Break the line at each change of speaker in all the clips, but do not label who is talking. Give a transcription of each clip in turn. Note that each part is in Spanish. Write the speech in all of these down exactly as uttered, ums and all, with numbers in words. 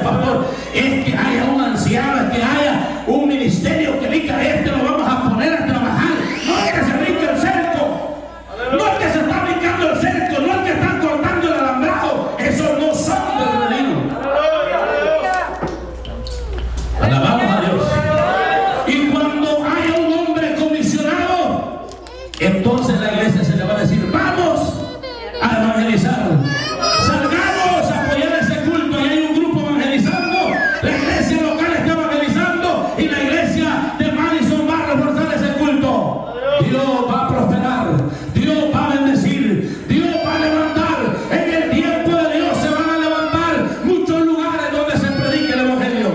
pastor, es que haya un anciano, es que haya un ministerio que diga, este lo vamos a poner a trabajar. No es que se brinque el cerco, no es que se está brincando el cerco, no es que están cortando el alambrado. Esos no son del reino. Alabamos a Dios. Y cuando haya un hombre comisionado, entonces la iglesia se le va a decir, vamos a evangelizar. Salgamos a apoyar ese culto. Y hay un grupo evangelizando, la iglesia local está evangelizando y la iglesia de Madison va a reforzar ese culto. Dios va a prosperar, Dios va a bendecir, Dios va a levantar. En el tiempo de Dios se van a levantar muchos lugares donde se predique el evangelio.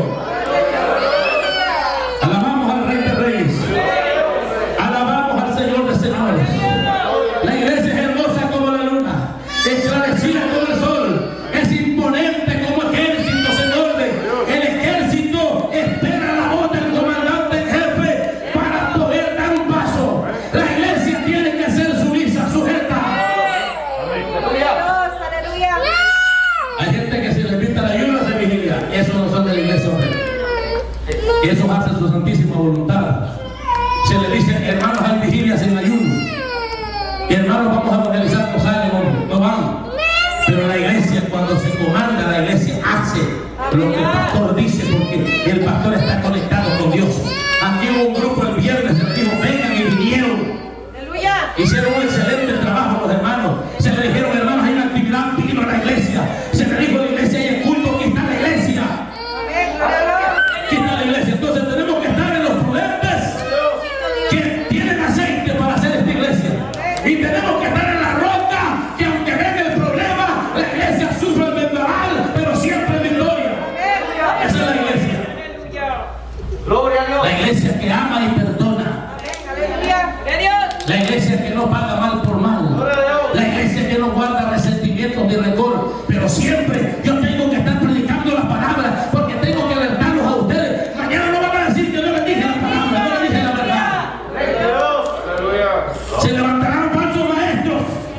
Alabamos al Rey de Reyes, alabamos al Señor de Señores. La iglesia es hermosa como la luna, esclarecida como el sol, es imponente como ejército, Señor. El ejército espera la voz del comandante en jefe para poder dar un paso. La iglesia tiene que ser sumisa, sujeta. Hay gente que se le invita a la ayuda de vigilia, esos no son de la iglesia, hombre. Esos hacen su santísima voluntad. Se le dice, hermanos, hay vigilia sin ayuno. Y hermanos, vamos a evangelizar, no salen, no, no van. Pero la iglesia, cuando se comanda, la iglesia hace lo que el pastor dice, porque el pastor está conectado con Dios. Aquí hubo un grupo el viernes, se les dijo, vengan, y vinieron. Hicieron un excelente trabajo los hermanos. Se le dijeron, hermanos, hay una actividad, vino a la iglesia. Se le dijo a la iglesia, hay el culto, aquí está la iglesia. Aquí está la iglesia. Entonces tenemos que estar en los prudentes que tienen aceite para hacer esta iglesia. Y tenemos que estar en la roca, que aunque venga el problema, la iglesia sufre el vendaval, pero siempre en victoria. Esa es la iglesia.
Gloria a Dios.
La iglesia que ama y perdona. La iglesia que no paga mal por mal. La iglesia que no guarda resentimientos ni rencor. Pero siempre yo tengo que estar predicando las palabras, porque tengo que alertarlos a ustedes. Mañana no van a decir que no les dije las palabras, no les dije la verdad. Se levantarán falsos maestros.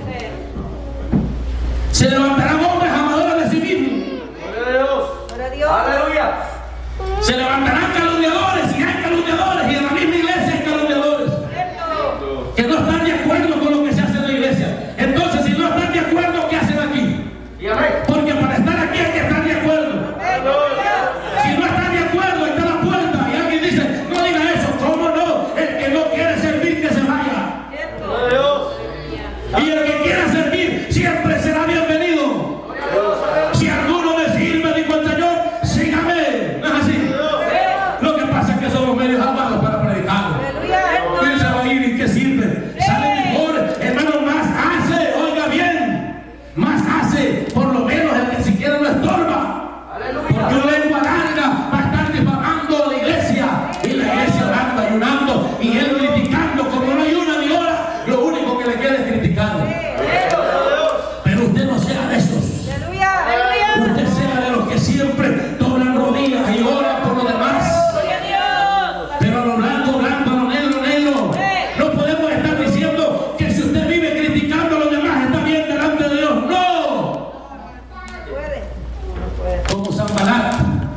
Se levantarán hombres amadores de sí mismos.
Aleluya.
Se levantarán calumniadores, y hay calumniadores, y en la misma iglesia hay calumniadores que no están de acuerdo con lo que se hace en la iglesia. Entonces, si no están de acuerdo, ¿qué hacen aquí? Porque para estar aquí hay que estar de acuerdo. Si no están de acuerdo, ahí está la puerta. Y alguien dice, no diga eso. ¿Cómo no? El que no quiere servir, que se vaya. Y el que quiera servir siempre será bienvenido. Si alguno me sirve, dijo el Señor, sígame. ¿No es así? Lo que pasa es que somos medios amados para predicar. ¿Quién se va a ir y qué sirve? Sale mejor, hermano, más hace, oiga bien, más hace, por lo menos el que siquiera no estorba. Porque una lengua larga va a estar difamando a la iglesia, y la iglesia orando, ayunando, y él criticando. Como no ayuna ni ora, lo único que le queda es criticar. Pero usted no sea de esos. Usted sea de los que siempre doblan rodillas y oran por los demás. Pero a lo blanco, blanco, a lo negro, negro. No podemos estar diciendo que si usted vive criticando a los demás está bien delante de Dios. ¡No! Como Zambalat,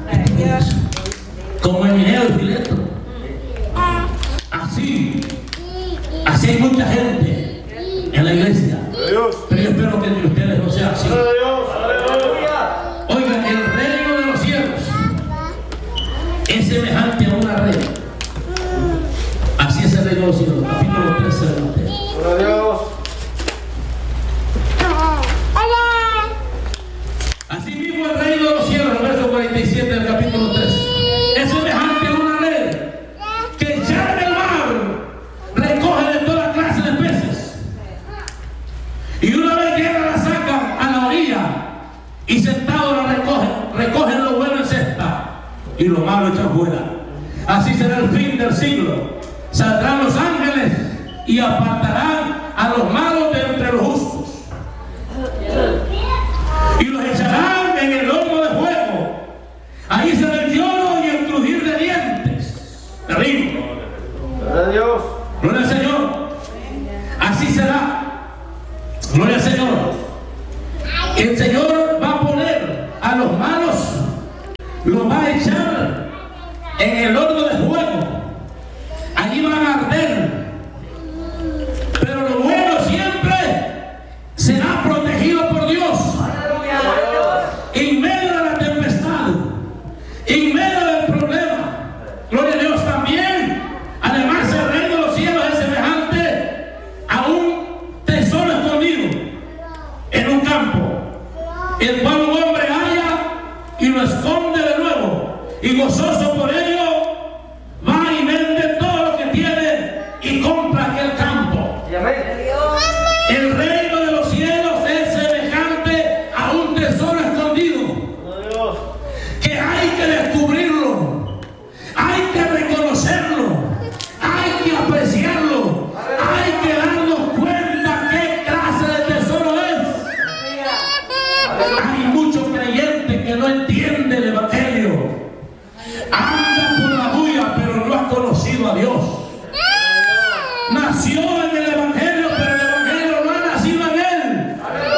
como Emineo y Fileto. Así, así hay mucha gente en la iglesia. Pero yo espero que entre ustedes no sea así. Oigan, el reino de los cielos es semejante a una red. Así es el reino de los cielos. Capítulo trece de Mateo. Así mismo el reino de los cielos, el verso cuarenta y siete del capítulo tres, es semejante a una red que echada en el mar recoge de toda clase de peces. Y una vez llena la sacan a la orilla y sentado la recogen, recogen lo bueno en cesta y lo malo echan fuera. Así será el fin del siglo. Saldrán los ángeles y apartarán a los malos de entre los justos y los echarán en el horno de fuego. Ahí será el lloro y el crujir de dientes. Terrible.
Gloria a Dios.
Gloria al Señor. Así será. Gloria al Señor. El Señor va a poner a los malos va a echar en el horno de fuego. Allí van a arder. Pero lo bueno siempre será protegido por Dios. En medio de la tempestad, en medio del problema, gloria a Dios también. Además, el reino de los cielos es semejante a un tesoro escondido en un campo, el cual un hombre halla y lo esconde de nuevo, y gozoso por ello va y vende todo lo que tiene y compra aquel campo. El reino de los cielos es semejante a un tesoro escondido que hay que descubrirlo, hay que reconocerlo, hay que apreciarlo, hay que darnos cuenta qué clase de tesoro es. Hay muchos creyentes que no entienden el evangelio, anda por la bulla pero no ha conocido a Dios. Nació en el evangelio pero el evangelio no ha nacido en él.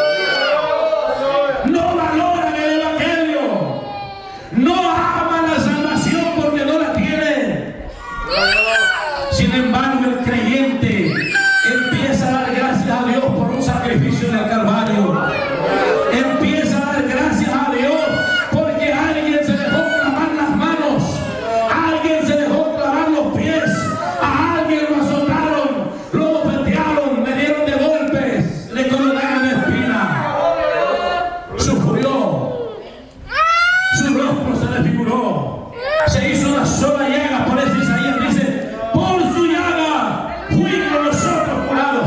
No valoran el evangelio, no aman la salvación porque no la tienen. Sin embargo, el creyente empieza a dar gracias a Dios por un sacrificio en el Calvario. Empieza a dar gracias a Dios porque alguien se dejó clavar las manos, alguien se dejó clavar los pies, a alguien lo azotaron, lo bofetearon, le dieron de golpes, le coronaron de espina. Sufrió, su rostro se desfiguró, se hizo una sola llaga. Por eso Isaías dice: por su llaga fuimos nosotros curados.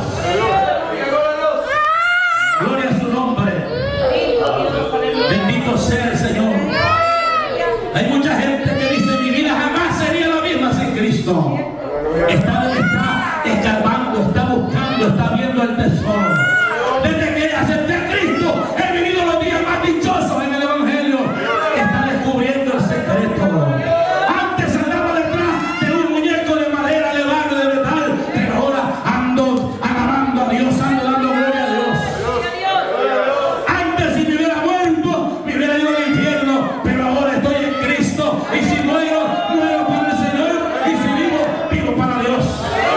Gloria a su nombre. Bendito sea el Señor. Hay mucha gente que dice: mi vida jamás sería la misma sin Cristo. Está, está escarbando, está buscando, está viendo el tesoro. Desde que acepté a Cristo, he vivido los días más dichosos en el evangelio. Está descubriendo el secreto. Antes andaba detrás de un muñeco de madera, de barro, de metal, pero ahora ando alabando a Dios, ando dando gloria a Dios. Antes, si me hubiera muerto, me hubiera ido al infierno, pero ahora estoy en Cristo, y si muero, muero para el Señor, y si vivo, vivo para Dios.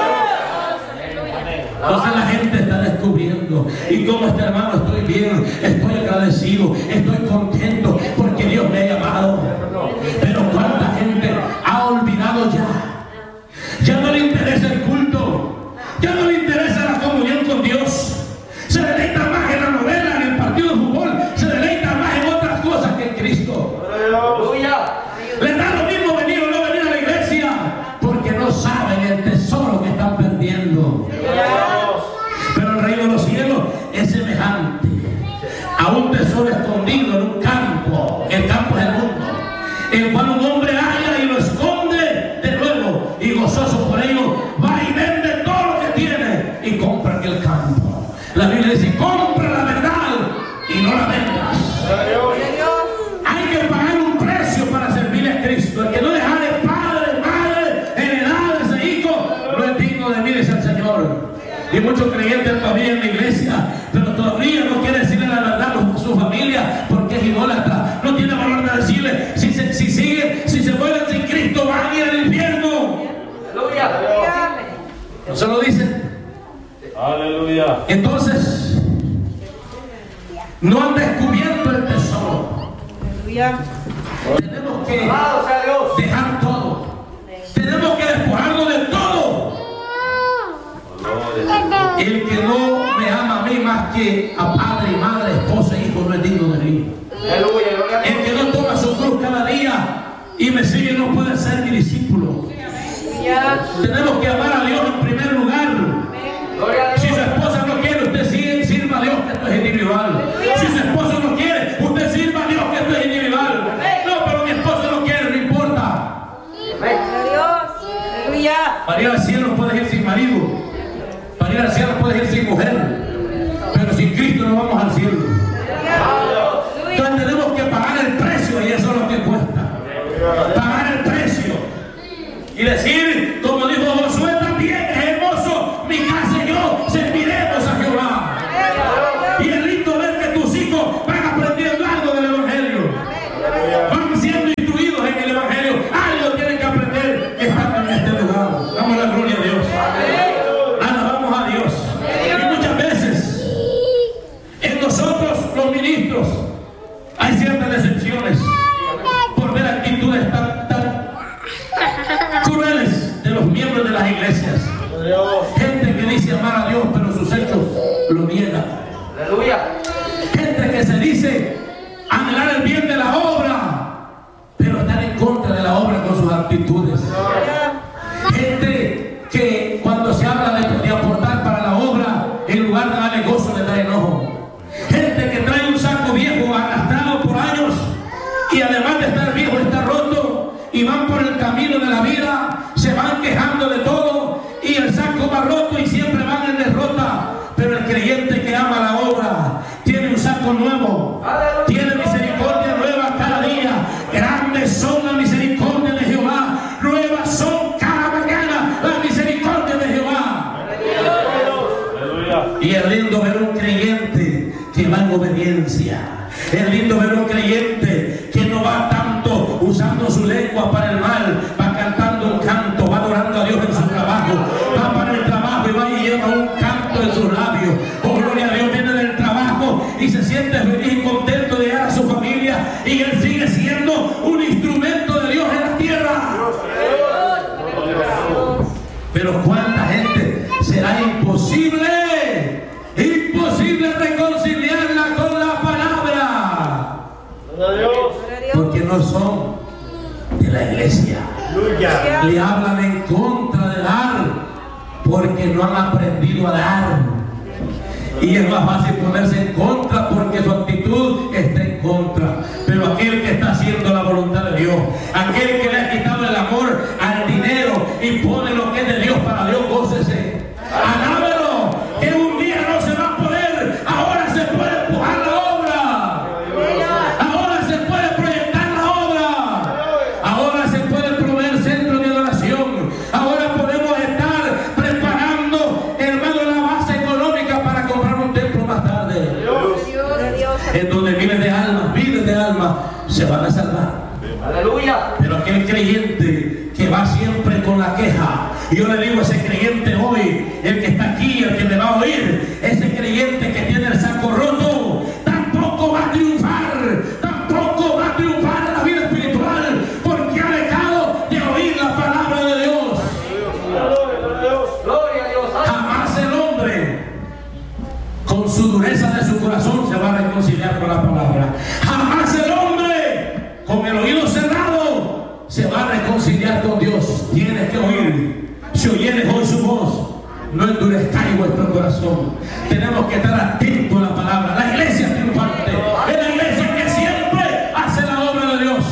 Entonces la gente está descubriendo, y como este hermano estoy bien, estoy agradecido, estoy contento porque Dios me ha llamado. Pero cuánta gente ha olvidado ya, ya no le interesa el culto, ya no le interesa la comunión con Dios, se deleita más en la novela, en el partido de fútbol, se deleita más en otras cosas que en Cristo. Le da lo mismo venir o no venir a la iglesia porque no saben el tesoro que están perdiendo. Pero el reino de los cielos es semejante a un tesoro escondido en un campo. El campo es el mundo, el cual un hombre halla y lo esconde de nuevo, y gozoso por ello va y vende todo lo que tiene y compra aquel campo. La Biblia dice: compra la verdad y no la vendas. Hay que pagar un precio para servirle a Cristo. El que no deja de padre, madre, heredades e hijos, no es digno de mí, dice el Señor. Y muchos creyentes todavía en la iglesia, pero todavía no quiere decirle la verdad a su familia porque es idólatra. No tiene valor de decirle: si, se, si sigue, si se mueren sin Cristo, van a ir al infierno. ¿No se lo dicen?
Aleluya.
Entonces, no han descubierto el tesoro.
Aleluya.
Tenemos que dejar todo. Tenemos que despojarnos de todo. El que no me ama a mí más que a padre, madre, esposa e hijo no es digno de mí. El que no toma su cruz cada día y me sigue no puede ser mi discípulo. Tenemos que amar a Dios en primer lugar. Si su esposa no quiere, usted sigue, sirva a Dios, que esto es individual. Si su esposo no quiere, usted sirva a Dios, que esto es individual. No, pero mi esposo no quiere, no importa. Para ir al cielo puedes ir sin marido, para ir al cielo puedes ir sin mujer, pero sin Cristo no vamos al cielo. Entonces tenemos que pagar el precio, y eso es lo que cuesta. Pagar el precio y decir, como dijo Josué también, es hermoso, mi casa y yo serviremos a Jehová. Y es lindo ver que tus hijos van aprendiendo algo del evangelio, van siendo instruidos en y van por el camino de la vida, se van quejando de todo y el saco va roto y siempre van en derrota. Pero el creyente que ama la obra tiene un saco nuevo, tiene misericordia nueva cada día. Grandes son las misericordias de Jehová, nuevas son cada mañana las misericordias de Jehová. Y es lindo ver un creyente que va en obediencia. Es lindo ver un creyente que no va tanto usando su lengua para el mal, va cantando un canto, va adorando a Dios en su trabajo, va para el trabajo y va y lleva un canto en sus labios. Oh, gloria a Dios, viene del trabajo y se siente feliz y contento de llegar a su familia, y él sigue siendo un instrumento de Dios en la tierra. Pero cuánta gente será imposible, imposible reconciliarla con la palabra, porque no son de la iglesia. Le hablan en contra de dar porque no han aprendido a dar, y es más fácil ponerse en contra porque su actitud está en contra. Pero aquel que está haciendo la voluntad de Dios, aquel que le ha quitado el amor al dinero y pone lo que es de Dios para Dios, gócese, alábelo, que un día no se va a poder. Ahora se puede empujar la obra, ahora se puede proyectar la obra, ahora se puede proveer centro de adoración, ahora podemos estar preparando, hermano, la base económica para comprar un templo más tarde, en donde miles de almas, miles de almas se van a salvar.
Aleluya.
Pero aquel creyente que va siempre con la queja, y yo le digo a ese creyente hoy, el que está aquí, el que me va a oír, ese creyente que tiene el saco roto, tampoco va a triunfar, tampoco va a triunfar en la vida espiritual, porque ha dejado de oír la palabra de Dios.
Gloria a Dios.
Jamás el hombre con su dureza de su corazón se va a reconciliar con la palabra. Jamás el hombre con el oído cerrado se va a reconciliar con Dios. Tienes que oír. Si oyeres hoy su voz, no endurezcáis vuestro corazón. Tenemos que estar atentos a la palabra. La iglesia triunfante es la iglesia que siempre hace la obra de Dios.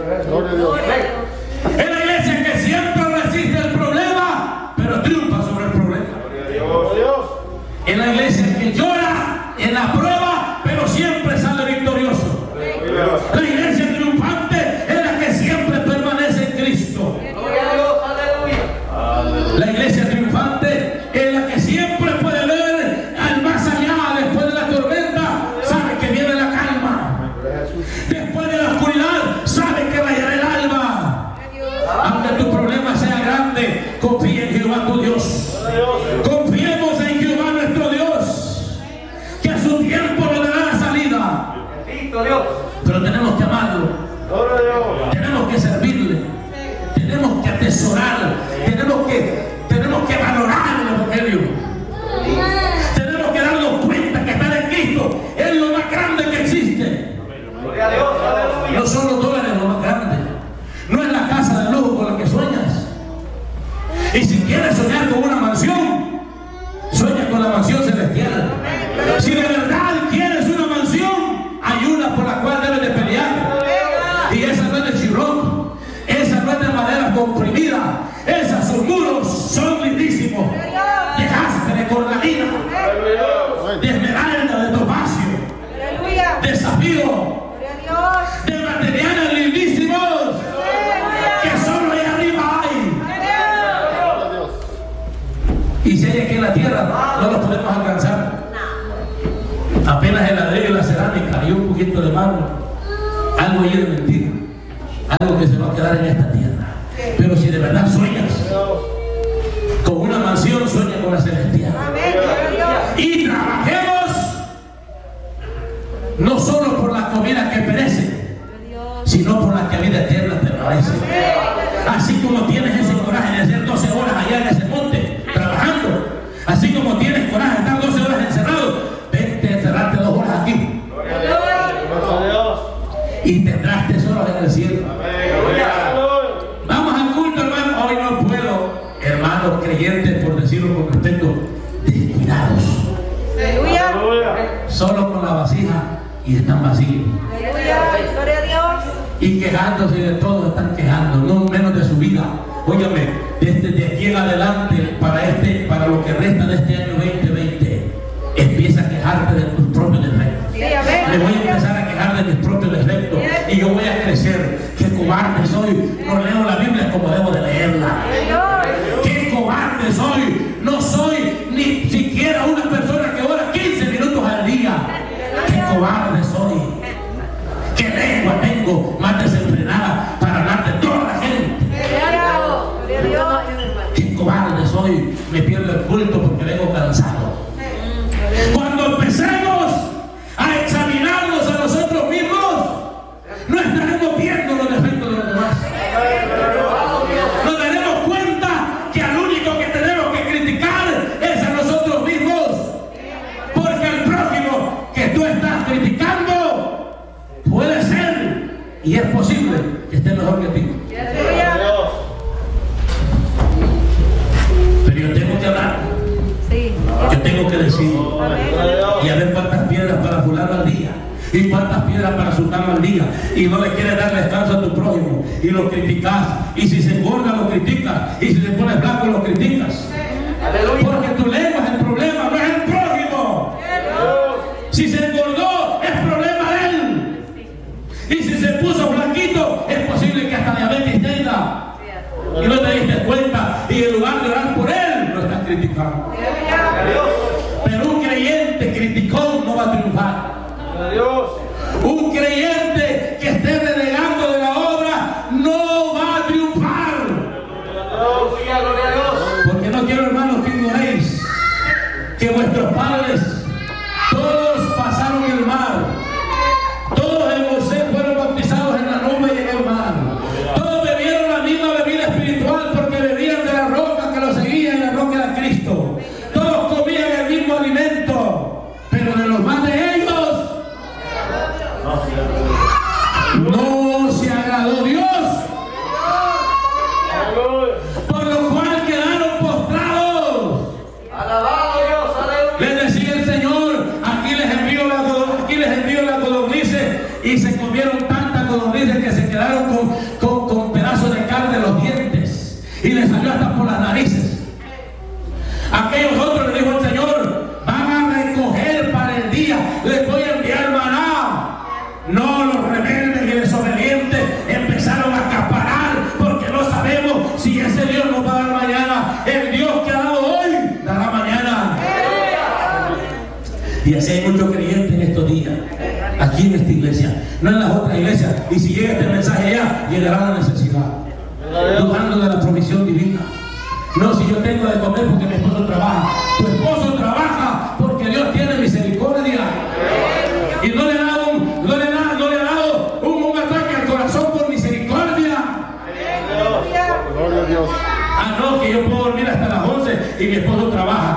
Es la iglesia que siempre resiste el problema, pero triunfa sobre el problema. Es la iglesia que llora en la prueba, pero siempre sale victorioso. La iglesia triunfante es la que siempre permanece en Cristo. La iglesia triunfante es la que siempre puede ver al más allá. Después de la tormenta, sabe que viene la calma. Después de la oscuridad, sabe que rayará el alba. Aunque tu problema sea grande, confía en Jehová tu Dios. Confiemos en Jehová nuestro Dios, que a su tiempo nos dará la salida. Pero tenemos que amarlo, tenemos que servirle, tenemos que atesorar, tenemos que, tenemos que valorar el Evangelio, tenemos que darnos cuenta que estar en Cristo es lo más grande que existe. No son los dólares lo más grande, no es la casa de lujo con la que sueñas. Y si quieres soñar con una mansión, sueña con la mansión celestial. Si de verdad quieres una mansión, hay una por la cual debes de pelear, y esa no es de chirrón, esa no es de madera comprimida, esas sus muros son lindísimos, de jaspe, de cornalina, de esmeralda, de topacio, de zafiro, de materiales lindísimos que solo ahí arriba hay. Y si hay aquí en la tierra, no los podemos alcanzar. Apenas el ladrillo y la cerámica y un poquito de mármol, algo ahí de mentira, algo que se va a quedar en esta tierra. Pero si de verdad sueñas con una mansión, sueña con la celestial. Y trabajemos no solo por la comida que perece, sino por la que a vida eterna permanece. Así como tienes ese coraje de hacer doce horas allá en ese monte trabajando, así como tienes coraje de estar doce horas encerrado, vente a encerrarte dos horas aquí y tendrás tesoros en el cielo. Vamos al culto, hermano. Hoy no puedo, hermanos creyentes, por decirlo con respeto, descuidados, solo con la vasija y están vacíos.
Gloria a Dios.
y quejándose de todo, están quejando, no menos de su vida. Óigame, desde de aquí en adelante, para este, para lo que resta de este año veinte veinte, empieza a quejarte de tus propios defectos. Me voy a empezar a quejar de mis propios defectos y yo voy a crecer. Qué cobarde soy, no leo la Biblia como debo de leerla. Qué cobarde soy, no soy ni siquiera una persona que ora quince minutos al día. Qué cobarde soy. Qué lengua tengo más desenfrenada para hablar de toda la gente. Qué cobarde soy, me pierdo el culto porque vengo cansado. Cuando empecemos a examinarnos a nosotros mismos, no estaremos viendo los defectos de los demás. Nos daremos cuenta que al único que tenemos que criticar es a nosotros mismos, porque el prójimo que tú estás criticando puede ser y es posible que esté mejor que ti. Pero yo tengo que hablar, yo tengo que decir, y a ver cuántas piedras para fulano al día y cuántas piedras para su cama al día, y no le quieres dar descanso a tu prójimo y lo criticas, y si se engorda lo criticas, y si se pone blanco lo criticas. Porque tu lengua es el problema, no es el prójimo. Si se engordó es problema de él, y si se puso blanquito es posible que hasta diabetes tenga y no te diste cuenta, y en lugar de orar por él lo estás criticando. Pero un creyente criticón no va a triunfar. Un creyente que esté renegando de la obra no va a triunfar. Porque no quiero, hermanos, que ignoréis que vuestros padres todos pasaron el mar, todos en Moisés fueron bautizados en la nube y en el mar, todos bebieron la misma bebida espiritual porque bebían de la roca que los seguía, y la roca era Cristo. Todos comían el mismo alimento, pero de los más de ellos no se agradó Dios, por lo cual quedaron postrados. Les decía el Señor, aquí les envío la aquí les envío las codornices, y se comieron tantas codornices que se quedaron con, con, con pedazos de carne en los dientes, y les salió hasta por las narices. Aquellos otros le dijo el Señor, van a recoger para el día, les voy a enviar maná. No, los rebeldes y desobedientes empezaron a acaparar, porque no sabemos si ese Dios nos va a dar mañana. El Dios que ha dado hoy dará mañana. Y así hay muchos creyentes en estos días, aquí en esta iglesia, no en las otras iglesias. Y si llega este mensaje allá, llegará la necesidad, dudando de la provisión divina. No, si yo tengo de comer porque mi esposo trabaja. Tu esposo trabaja porque Dios tiene misericordia y no le ha dado un, no le da, no le ha dado un, un ataque al corazón por misericordia. Gloria a Dios. Ah, no, que yo puedo dormir hasta las once y mi esposo trabaja.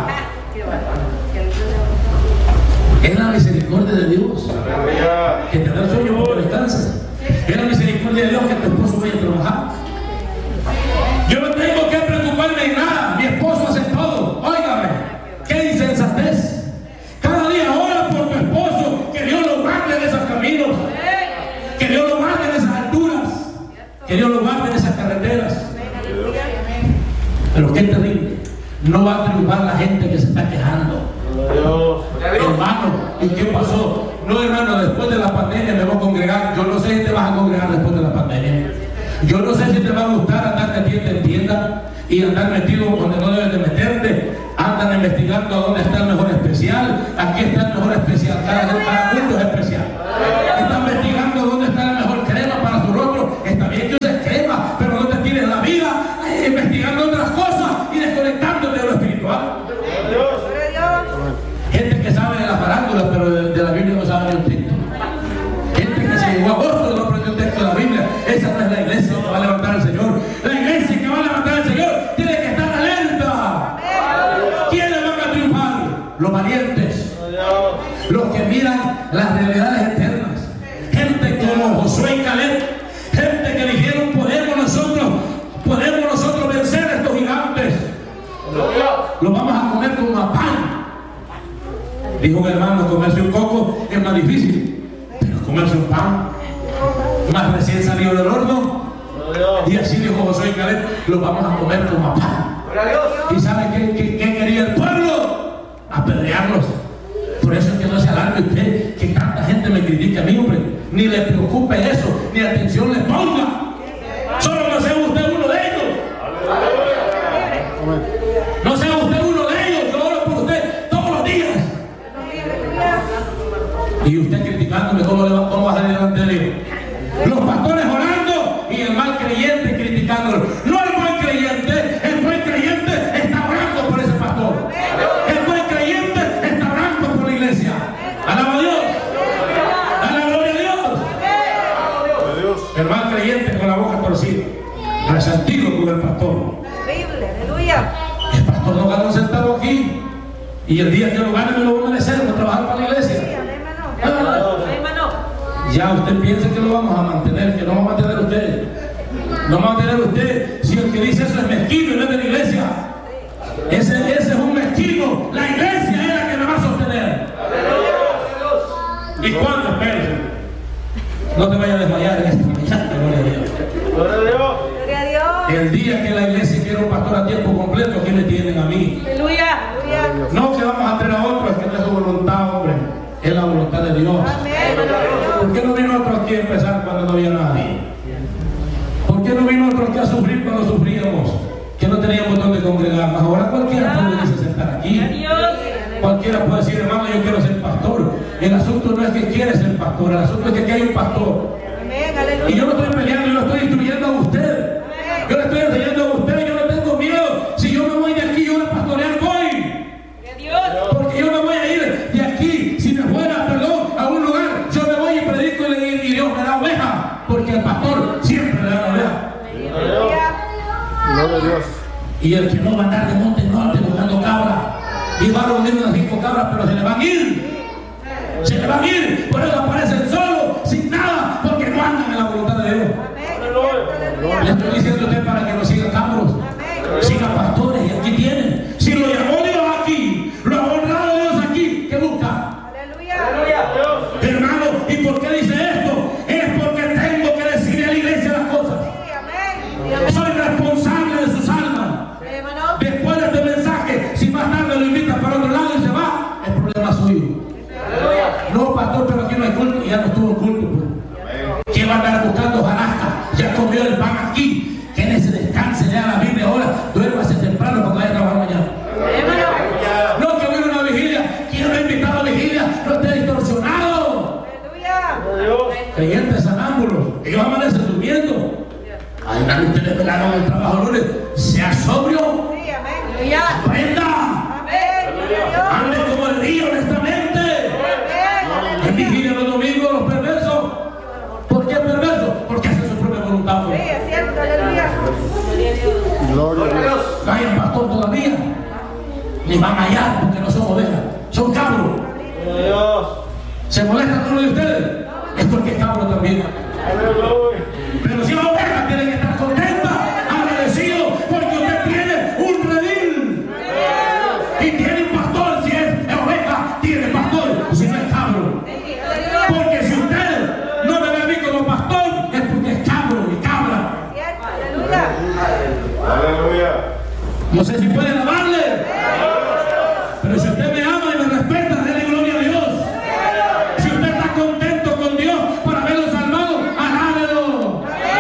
Es la misericordia de Dios que te da el sueño porque descansas. Es la misericordia de Dios que tu esposo vaya a trabajar. Yo no tengo que preocuparme en nada, mi esposo hace todo. Óigame, qué insensatez. Cada día ora por tu esposo, que Dios lo guarde en esos caminos, que Dios lo guarde en esas alturas, que Dios lo guarde en esas carreteras. Pero qué terrible, no va a triunfar la gente que se está quejando. Hermano, ¿y qué pasó? No, hermano, después de la pandemia me voy a congregar. Yo no sé si te vas a congregar después de la pandemia. Yo no sé si te va a gustar andar de tienda en tienda y andar metido donde no debes de meterte. Andan investigando dónde está el mejor especial. Aquí está el mejor especial. Cada, cada punto es especial. Están investigando dónde está la mejor crema para su rostro. Está bien que uses crema, pero no te tires la vida eh, investigando otras cosas y desconectándote de lo espiritual. Gente que sabe de la farándula, pero de, de la Biblia no sabe ni un texto. Gente que se llegó a agosto y no aprendió un texto de la Biblia. Esa no es la iglesia que va a levantar el Señor. La iglesia que va a levantar el Señor tiene que estar alerta. ¿Quiénes van a triunfar? Los valientes, los que miran las realidades eternas. Gente como Josué y Caleb, gente que dijeron, podemos nosotros, podemos nosotros vencer a estos gigantes. Los vamos a comer como a pan. Dijo un hermano, comerse un coco es más difícil, pero comerse un pan más reciente. recién salido del horno. Y así dijo Josué y Caleb, los vamos a comer como a pan. ¿Y sabe qué, qué, qué quería el pueblo? Apedrearlos. Por eso es que no se alarme usted que tanta gente me critica a mí, hombre. Ni le preocupe eso, ni atención le ponga. Solo no sea usted uno de ellos. No sea usted uno de ellos. Yo oro por usted todos los días. Y usted criticándome, ¿cómo, le va, cómo va a salir delante de Dios? Los pastores orando y el mal creyente criticándolo. No el buen creyente, el buen creyente está orando por ese pastor. El buen creyente está orando por la iglesia. Alaba a Dios. Dale gloria a Dios. El mal creyente con la boca torcida, resentido con el pastor. El pastor no gana un centavo aquí y el día que lo gane me lo va a merecer, voy a trabajar para la iglesia. Ya usted piensa que lo vamos a mantener, que no va a mantener usted. No va a mantener usted. Si el que dice eso es mezquino y no es de la iglesia, ese, ese es un mezquino. La iglesia es la que me va a sostener. ¿Y cuándo? Espérense. No te vayas a desmayar en esta mañana. Gloria a Dios.
Gloria a Dios.
El día que la iglesia quiera un pastor a tiempo completo, ¿qué me tienen a mí?
Aleluya.
No que vamos a tener a otro, es que no es su voluntad, hombre. Es la voluntad de Dios. ¿Por qué no vino otro aquí a empezar cuando no había nadie? ¿Por qué no vino otro aquí a sufrir cuando sufríamos? Que no teníamos donde congregarnos. Ahora cualquiera puede venirse a sentar aquí. Cualquiera puede decir, hermano, yo quiero ser pastor. El asunto no es que quieres ser pastor, el asunto es que aquí hay un pastor. Y yo no estoy peleando, yo lo estoy instruyendo a usted. Yo le estoy enseñando a usted, yo no tengo miedo. Si yo me voy de aquí, yo a pastorear voy. Porque yo me voy a ir de aquí, si me fuera, perdón, a un lugar, yo me voy y predico y, y Dios me da oveja, porque el pastor siempre le da la oveja.
Gloria a Dios.
Y el que no va a andar de monte en monte buscando cabra, y va a reunir unas cinco cabras, pero se le van a ir. Se le van a ir, por eso aparecen solos, sin nada, porque no andan en la voluntad de Dios. Le estoy diciendo a usted para que no siga cabros, siga pastores, y aquí tienen. Si lo llamó Dios aquí, lo ha honrado Dios aquí, ¿qué busca? Hermano, ¿y por qué dice esto? Es porque tengo que decirle a la iglesia las cosas. Soy responsable de sus almas. Después de este mensaje, si más tarde lo invita para otro lado y se va, el problema es suyo. No, pastor, pero aquí no hay culto. Y ya no estuvo el culto, pues. ¿Quién va a andar buscando jarasca? Ya comió el pan aquí. Que en ese descanse, lea la Biblia ahora, duérmase temprano porque vaya a trabajar mañana. No, que viene una vigilia. ¿Quién lo ha invitado a vigilia? No esté distorsionado. Creyentes sanámbulos. Ellos amanecen durmiendo. Ay, nadie ustedes velaron el trabajo lunes. Sea sobrio. Aprenda. Ande como el río, honestamente. En vigilia los domingos, los perversos. ¿Por qué perversos? Porque hacen su propia voluntad.
Gloria a Dios.
Vayan pastor todavía. Ni van allá porque no son ovejas. Son cabros. ¿Se molesta con uno de ustedes? Es porque es cabro también. Pero si la oveja tiene que estar contenta, agradecido, porque usted tiene un redil. Y tiene un pastor. Si es oveja, tiene pastor. Si no es cabro. Porque si usted no me ve a mí como pastor, es porque es cabro y cabra.
Aleluya.
No sé si puede alabarle. Pero si usted me ama y me respeta, déle gloria a Dios. Si usted está contento con Dios por haberlo salvado, alábelo.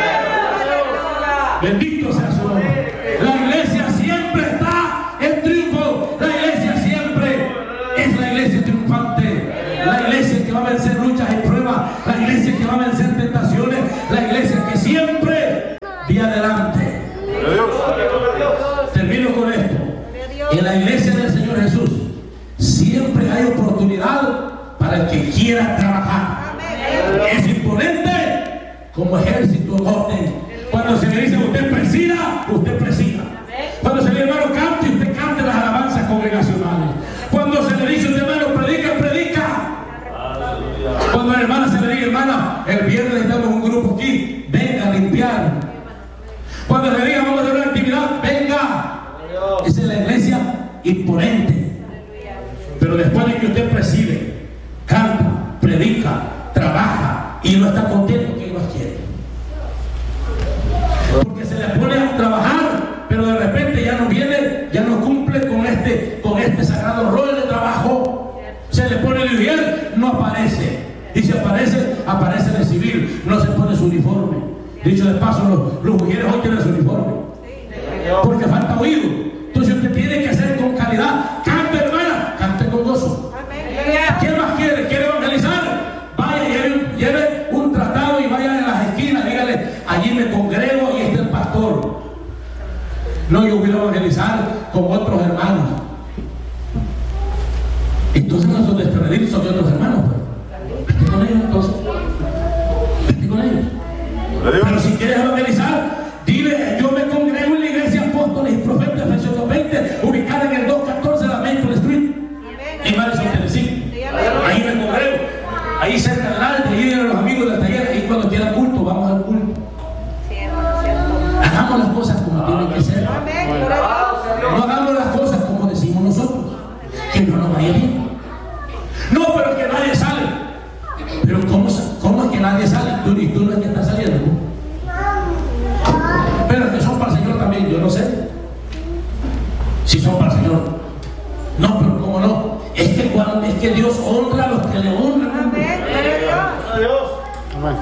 Bendito sea su nombre. La iglesia siempre está en triunfo. La iglesia siempre es la iglesia triunfante. La iglesia que va a vencer luchas y pruebas. La iglesia que va a vencer tentaciones. La iglesia que siempre va adelante. Termino con esto. En la iglesia del Señor Jesús siempre hay oportunidad para el que quiera trabajar. Es imponente como ejército en orden. Cuando se le dice a usted presida, usted presida. Cuando se le dice hermano cante, usted cante las alabanzas congregacionales. Cuando se le dice a usted hermano predica, predica. Cuando a la hermana se le dice hermana, el viernes necesitamos un grupo aquí, venga a limpiar. Cuando se le diga vamos a hacer una actividad, venga. Esa es la iglesia imponente. Pero después de que usted preside, canta, predica, trabaja y no está contento, ¿qué más quiere? Dicho de paso, los, los mujeres hoy tienen su uniforme. Porque falta oído. Entonces usted tiene que hacer con calidad. Cante, hermana, cante con gozo. ¿Quién más quiere? ¿Quiere evangelizar? Vaya, lleve, lleve un tratado y vaya a las esquinas, dígale, allí me congrego y este es el pastor. No, yo voy a evangelizar con otros hermanos. Entonces no son de este redil, son de otros hermanos. Pues. Vete con ellos entonces. Vete con ellos. Pero si quieres evangelizar, dile, yo me congrego en la iglesia Apóstoles y Profetas, Efesios veinte, ubicada en el doscientos catorce de la Maple Street, en Madison, Tennessee. Ahí me congrego, ahí cerca del alto, ahí vienen los amigos del taller, ahí cuando quiera culto, vamos al culto. Hagamos las cosas como tienen que ser. No hagamos las cosas como decimos nosotros, que no nos vaya bien. No, pero que nadie sale. Pero ¿cómo, cómo es que nadie sale? Tú, y tú no es que estás saliendo, ¿no? Pero que son para el Señor también, yo no sé si son para el Señor. No, pero ¿cómo no? Es que, cuando, es que Dios honra a los que le honran.
Amén. Gloria a Dios.
Amén.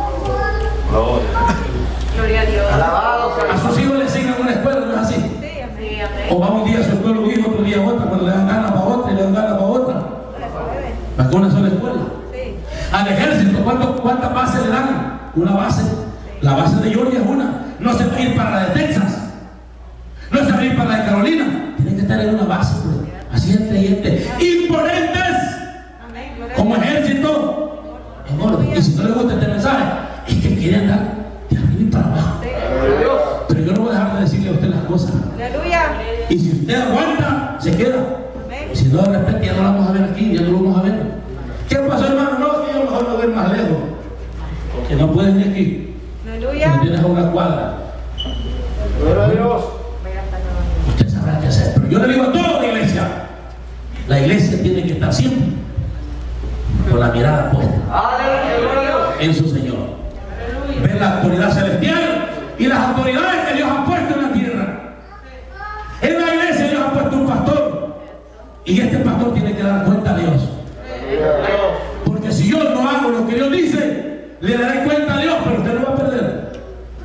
Gloria a Dios. Alabado sea.
A sus hijos le asignan una escuela, ¿no es así?
Sí, amén.
O va un día a su escuela un hijo, otro día a otra, cuando le dan ganas para otra y le dan ganas para otra. ¿Para qué una sola escuela?
Sí.
Al ejército, ¿cuánto, ¿cuántas bases le dan? Una base. La base de Georgia es una. No se va a ir para la de Texas. No se va a ir para la de Carolina. Tienen que estar en una base, pues. Así entre y entre. Imponentes. Como ejército. En orden. Y si no les gusta este mensaje, es que quieren dar de arriba y para abajo. Pero yo no voy a dejar de decirle a usted las cosas.
Aleluya.
Y si usted aguanta, se queda. Y si no, de repente ya no la vamos a ver aquí, ya no lo vamos a ver. ¿Qué pasó, hermano? No, que yo mejor lo ver más lejos. Que no puedes ir aquí.
Aleluya.
No tienes a una cuadra.
Gloria a Dios.
Usted sabrá qué hacer. Pero yo le digo a toda la iglesia: la iglesia tiene que estar siempre con la mirada puesta en su Señor. Ver la autoridad celestial y las autoridades que Dios ha puesto en la tierra. En la iglesia Dios ha puesto un pastor, y este pastor tiene que dar cuenta a Dios. Porque si yo no hago lo que Dios dice, le daré cuenta a Dios, pero usted no va a perder.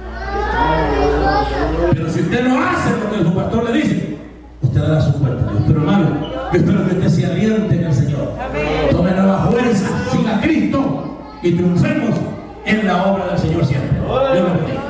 Pero si usted no hace lo que su pastor le dice, usted dará su cuenta a Dios. Pero hermano, yo espero que usted se aliente en el Señor. Tome nueva fuerza, siga a Cristo y triunfemos en la obra del Señor siempre. Dios lo bendiga.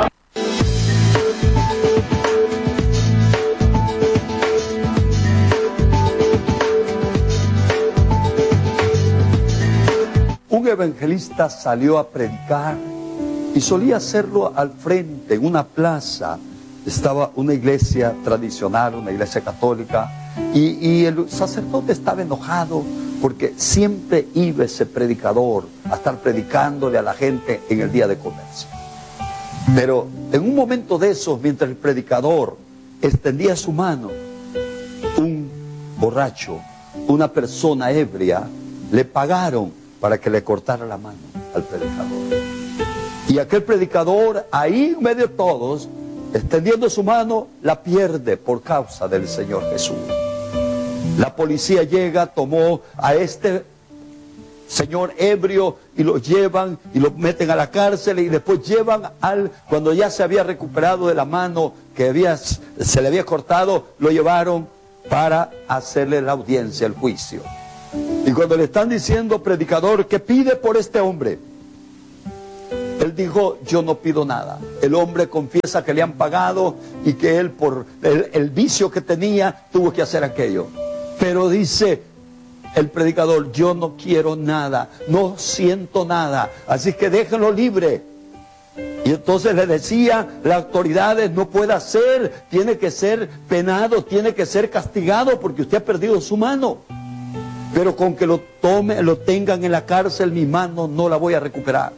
Un evangelista salió a predicar y solía hacerlo al frente, en una plaza. Estaba una iglesia tradicional, una iglesia católica, y, y el sacerdote estaba enojado porque siempre iba ese predicador a estar predicándole a la gente en el día de comercio. Pero en un momento de esos, mientras el predicador extendía su mano, un borracho, una persona ebria, le pagaron para que le cortara la mano al predicador. Y aquel predicador, ahí en medio de todos, extendiendo su mano, la pierde por causa del Señor Jesús. La policía llega, tomó a este señor ebrio y lo llevan y lo meten a la cárcel, y después llevan al, cuando ya se había recuperado de la mano que había, se le había cortado, lo llevaron para hacerle la audiencia, el juicio. Y cuando le están diciendo, predicador, ¿qué pide por este hombre? Él dijo, yo no pido nada. El hombre confiesa que le han pagado y que él, por el, el vicio que tenía, tuvo que hacer aquello. Pero dice el predicador, yo no quiero nada, no siento nada, así que déjenlo libre. Y entonces le decía, las autoridades, no puede hacer, tiene que ser penado, tiene que ser castigado porque usted ha perdido su mano. Pero con que lo tome, lo tengan en la cárcel, mi mano no la voy a recuperar.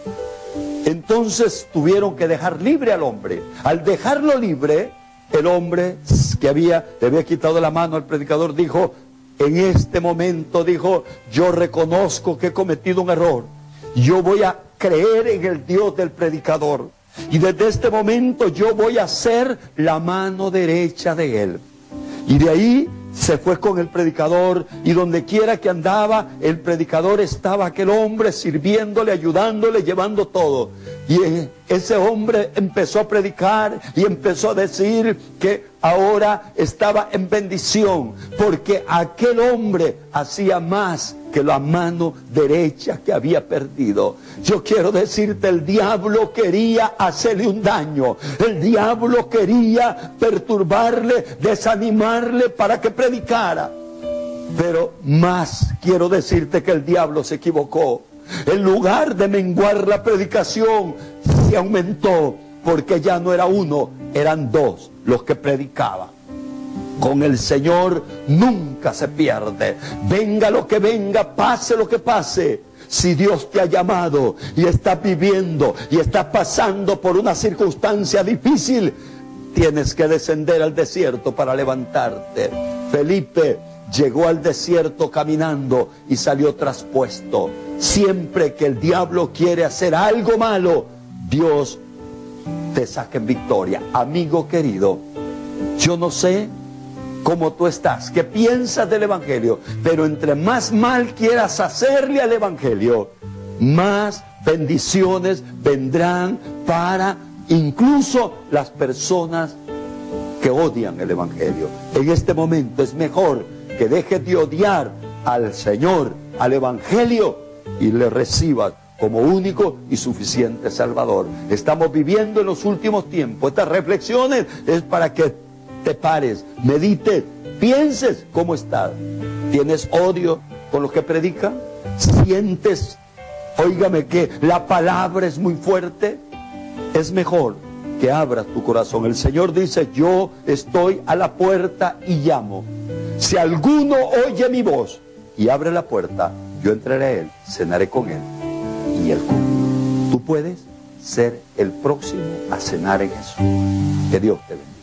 Entonces tuvieron que dejar libre al hombre. Al dejarlo libre, el hombre que había, le había quitado la mano al predicador dijo, en este momento dijo, yo reconozco que he cometido un error. Yo voy a creer en el Dios del predicador. Y desde este momento yo voy a ser la mano derecha de él. Y de ahí se fue con el predicador, y donde quiera que andaba, el predicador estaba aquel hombre sirviéndole, ayudándole, llevando todo. Y ese hombre empezó a predicar y empezó a decir que ahora estaba en bendición, porque aquel hombre hacía más que la mano derecha que había perdido. Yo quiero decirte, el diablo quería hacerle un daño, el diablo quería perturbarle, desanimarle para que predicara. Pero más quiero decirte que el diablo se equivocó. En lugar de menguar la predicación, se aumentó, porque ya no era uno, eran dos los que predicaban. Con el Señor nunca se pierde. Venga lo que venga, pase lo que pase. Si Dios te ha llamado y estás viviendo y estás pasando por una circunstancia difícil, tienes que descender al desierto para levantarte. Felipe llegó al desierto caminando y salió traspuesto. Siempre que el diablo quiere hacer algo malo, Dios te saca en victoria. Amigo querido, yo no sé cómo tú estás, qué piensas del Evangelio, pero entre más mal quieras hacerle al Evangelio, más bendiciones vendrán para incluso las personas que odian el Evangelio. En este momento es mejor que dejes de odiar al Señor, al Evangelio, y le recibas como único y suficiente Salvador. Estamos viviendo en los últimos tiempos. Estas reflexiones es para que te pares, medites, pienses cómo estás. ¿Tienes odio con los que predican? ¿Sientes, óigame, que la palabra es muy fuerte? Es mejor que abras tu corazón. El Señor dice: yo estoy a la puerta y llamo. Si alguno oye mi voz y abre la puerta, yo entraré a él, cenaré con él y él conmigo. Tú puedes ser el próximo a cenar en eso. Que Dios te bendiga.